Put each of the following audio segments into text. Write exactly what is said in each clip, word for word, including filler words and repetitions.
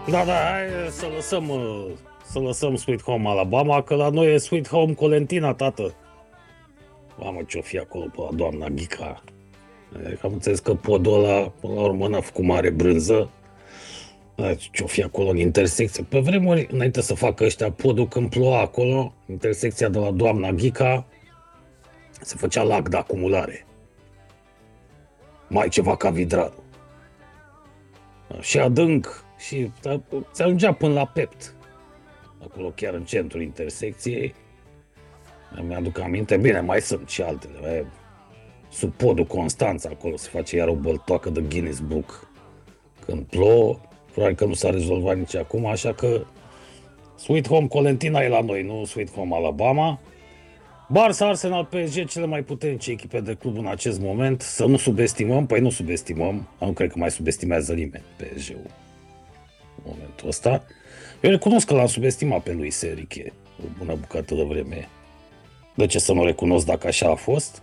Da, da, hai să lăsăm, uh, să lăsăm Sweet Home Alabama, că la noi e Sweet Home Colentina, tată. Mamă, ce-o fi acolo pe la doamna Ghica. E, Am înțeles că podul ăla, până la urmă, n-a făcut mare brânză. Da, ce-o fi acolo în intersecție. Pe vremuri, înainte să facă ăștia podul, când ploua acolo, intersecția de la doamna Ghica, se făcea lac de acumulare. Mai ceva ca Vidraru. Și adânc, și da, se ajungea până la Pept. Acolo chiar în centrul intersecției. Mi-aduc aminte, bine, mai sunt și altele. E, sub podul Constanța, acolo se face iar o băltoacă de Guinness Book. Când plouă, probabil că nu s-a rezolvat nici acum, așa că Sweet Home Colentina e la noi, nu Sweet Home Alabama. Barça, Arsenal, P S G, cele mai puternice echipe de club în acest moment. Să nu subestimăm, păi nu subestimăm, nu cred că mai subestimează nimeni P S G-ul în momentul ăsta. Eu recunosc că l-am subestimat pe lui Enrique o bună bucată de vreme. De ce să nu recunosc dacă așa a fost?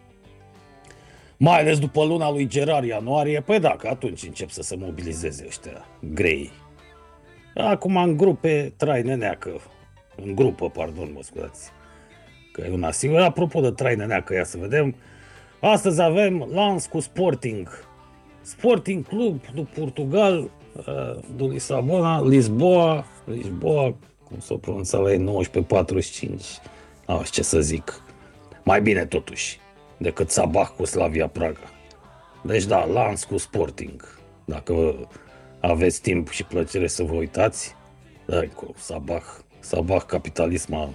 Mai ales după luna lui Gerard ianuarie, păi da, că atunci încep să se mobilizeze ăștia grei. Acum în grupe trai neneacă, în grupă, pardon, mă scuzați, că e una singură. Apropo de trai neneacă, ia să vedem. Astăzi avem Lens cu Sporting. Sporting Club de Portugal, de Lisabona, Lisboa, Lisboa, cum s-o pronunța la ei, nouăsprezece patruzeci și cinci. Nu știu ce să zic. Mai bine totuși decât Sabah cu Slavia Praga. Deci da, Lens cu Sporting. Dacă aveți timp și plăcere să vă uitați, da, cu Sabah, Sabah capitalisma.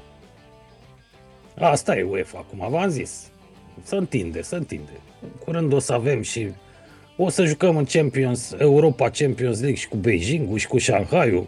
Asta e UEFA acum, v-am zis. Se întinde, se întinde. Curând o să avem și o să jucăm în Champions, Europa Champions League și cu Beijing și cu Shanghai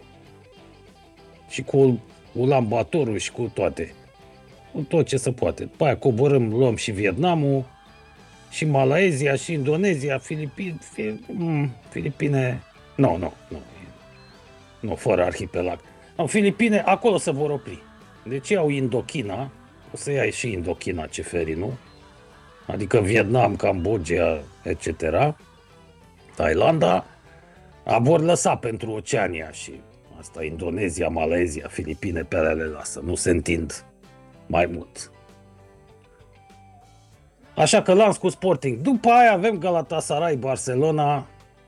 și cu Ulan Batorul și cu toate. Cu tot ce se poate. După aia coborâm, luăm și Vietnamul, și Malaezia, și Indonezia, Filipine, Filipine, nu, nu, nu, nu, fără arhipelag. No, Filipine, acolo se vor opri. Deci iau Indochina, o să iai și Indochina Ceferii, nu? Adică Vietnam, Cambodgia, et cetera. Thailanda, a vor lăsa pentru Oceania și asta, Indonezia, Malaezia, Filipine, pe alea le lasă, nu se întind mai mult. Așa că Lens cu Sporting. După aia avem Galatasaray, Barcelona.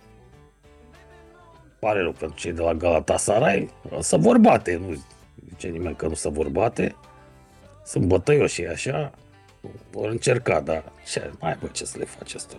Pare rău pentru cei de la Galatasaray. Să vor bate, nu zice nimeni că nu se vor bate. Sunt bătăioși așa. Vor încerca, dar ce, mai bă, ce să le face asta?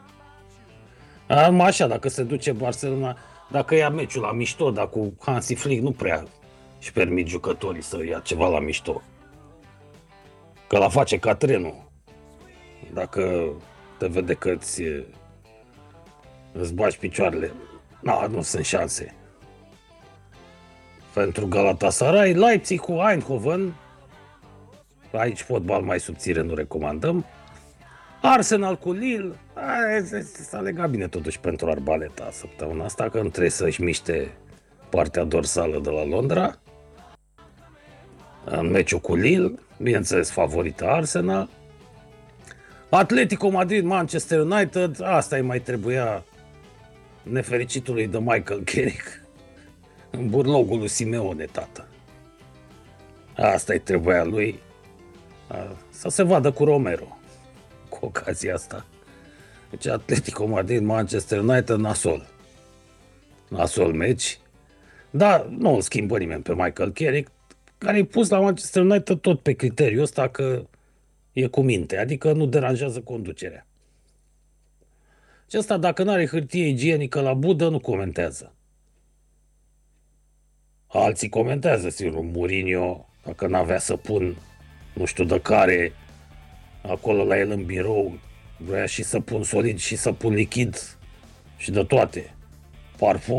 Numai așa, dacă se duce Barcelona, dacă ia meciul la mișto, dar cu Hansi Flick nu prea își permit jucătorii să ia ceva la mișto. Că la face ca trenul. Dacă te vede că îți, îți bagi picioarele, na, nu sunt șanse. Pentru Galatasaray, Leipzig cu Eindhoven, aici fotbal mai subțire nu recomandăm. Arsenal cu Lille, s-a legat bine totuși pentru Arbaleta săptămâna asta, că nu trebuie să-și miște partea dorsală de la Londra. În meciul cu Lille, bineînțeles favorită Arsenal. Atletico Madrid, Manchester United, asta îi mai trebuia nefericitului de Michael Carrick în burlogul lui Simeone, tată. Asta îi trebuia lui, să se vadă cu Romero cu ocazia asta. Deci Atletico Madrid, Manchester United, nasol. Nasol meci. Da, nu îl schimbă nimeni pe Michael Carrick, care e pus la Manchester United tot pe criteriul ăsta că e cu minte, adică nu deranjează conducerea. Și ăsta, dacă nu are hârtie igienică la budă, nu comentează. Alții comentează, sigur, Mourinho, dacă n-avea să pun nu știu de care acolo la el în birou, vrea și să pun solid și să pun lichid și de toate. Parfum